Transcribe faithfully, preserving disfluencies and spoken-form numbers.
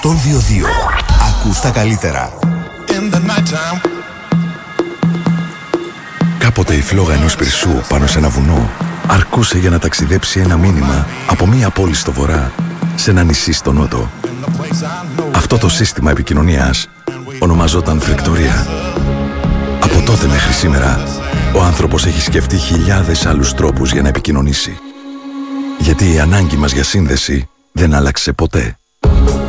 Τον δύο δύο. Ακούς τα καλύτερα. Κάποτε η φλόγα ενός πυρσού πάνω σε ένα βουνό αρκούσε για να ταξιδέψει ένα μήνυμα από μία πόλη στο βορρά σε ένα νησί στο νότο. Αυτό το σύστημα επικοινωνίας ονομαζόταν φρεκτορία. Από τότε μέχρι σήμερα, ο άνθρωπος έχει σκεφτεί χιλιάδες άλλους τρόπους για να επικοινωνήσει. Γιατί η ανάγκη μας για σύνδεση δεν άλλαξε ποτέ.